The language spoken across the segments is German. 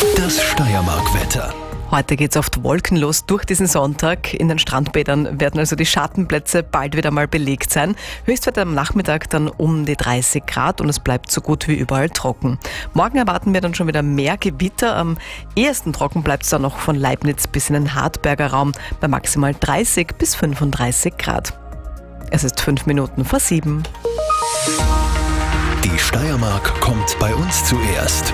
Das Steiermark-Wetter. Heute geht's oft wolkenlos durch diesen Sonntag. In den Strandbädern werden also die Schattenplätze bald wieder mal belegt sein. Höchstwert am Nachmittag dann um die 30 Grad und es bleibt so gut wie überall trocken. Morgen erwarten wir dann schon wieder mehr Gewitter. Am ehesten trocken bleibt es dann noch von Leibniz bis in den Hartberger Raum bei maximal 30 bis 35 Grad. Es ist 7:05. Die Steiermark kommt bei uns zuerst.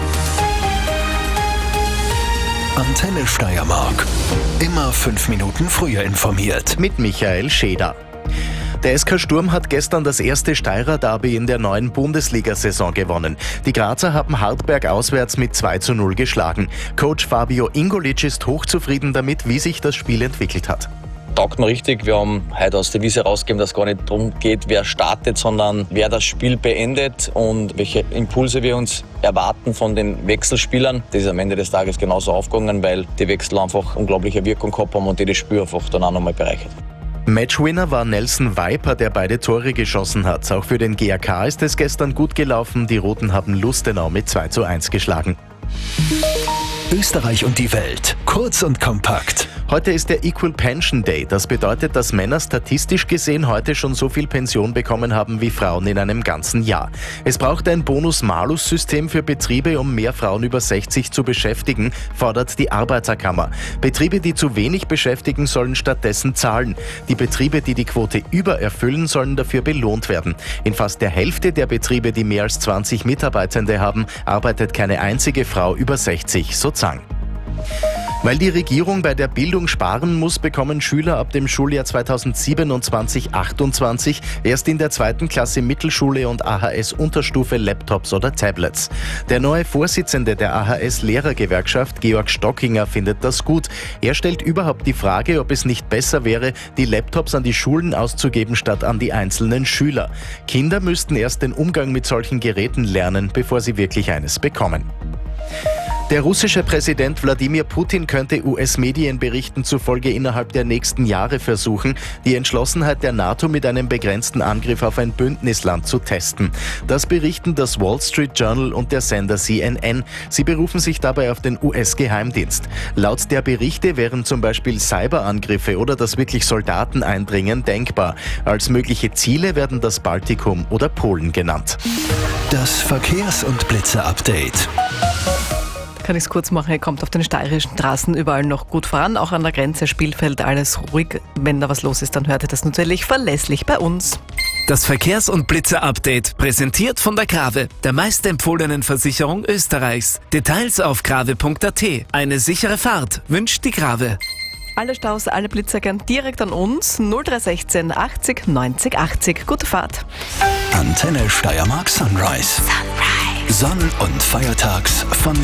Antenne Steiermark. Immer 5 Minuten früher informiert. Mit Michael Scheder. Der SK Sturm hat gestern das erste Steirer-Derby in der neuen Bundesliga-Saison gewonnen. Die Grazer haben Hartberg auswärts mit 2:0 geschlagen. Coach Fabio Ingolic ist hochzufrieden damit, wie sich das Spiel entwickelt hat. Taugt mir richtig. Wir haben heute aus der Wiese rausgegeben, dass es gar nicht darum geht, wer startet, sondern wer das Spiel beendet und welche Impulse wir uns erwarten von den Wechselspielern. Das ist am Ende des Tages genauso aufgegangen, weil die Wechsel einfach unglaubliche Wirkung gehabt haben und die das Spiel einfach dann auch nochmal bereichert. Matchwinner war Nelson Viper, der beide Tore geschossen hat. Auch für den GAK ist es gestern gut gelaufen. Die Roten haben Lustenau mit 2:1 geschlagen. Österreich und die Welt. Kurz und kompakt. Heute ist der Equal Pension Day. Das bedeutet, dass Männer statistisch gesehen heute schon so viel Pension bekommen haben wie Frauen in einem ganzen Jahr. Es braucht ein Bonus-Malus-System für Betriebe, um mehr Frauen über 60 zu beschäftigen, fordert die Arbeiterkammer. Betriebe, die zu wenig beschäftigen, sollen stattdessen zahlen. Die Betriebe, die die Quote übererfüllen, sollen dafür belohnt werden. In fast der Hälfte der Betriebe, die mehr als 20 Mitarbeitende haben, arbeitet keine einzige Frau über 60, so Zang. Weil die Regierung bei der Bildung sparen muss, bekommen Schüler ab dem Schuljahr 2027/28 erst in der 2. Klasse Mittelschule und AHS-Unterstufe Laptops oder Tablets. Der neue Vorsitzende der AHS-Lehrergewerkschaft, Georg Stockinger, findet das gut. Er stellt überhaupt die Frage, ob es nicht besser wäre, die Laptops an die Schulen auszugeben, statt an die einzelnen Schüler. Kinder müssten erst den Umgang mit solchen Geräten lernen, bevor sie wirklich eines bekommen. Der russische Präsident Wladimir Putin könnte US-Medienberichten zufolge innerhalb der nächsten Jahre versuchen, die Entschlossenheit der NATO mit einem begrenzten Angriff auf ein Bündnisland zu testen. Das berichten das Wall Street Journal und der Sender CNN. Sie berufen sich dabei auf den US-Geheimdienst. Laut der Berichte wären zum Beispiel Cyberangriffe oder dass wirklich Soldaten eindringen denkbar. Als mögliche Ziele werden das Baltikum oder Polen genannt. Das Verkehrs- und Blitzer-Update. Kann ich es kurz machen, er kommt auf den steirischen Straßen überall noch gut voran. Auch an der Grenze Spielfeld alles ruhig. Wenn da was los ist, dann hört ihr das natürlich verlässlich bei uns. Das Verkehrs- und Blitzer-Update, präsentiert von der Grave, der meistempfohlenen Versicherung Österreichs. Details auf grave.at. Eine sichere Fahrt wünscht die Grave. Alle Staus, alle Blitzer gern direkt an uns. 0316 80 90 80. Gute Fahrt. Antenne Steiermark Sunrise. Sonn- und Feiertags von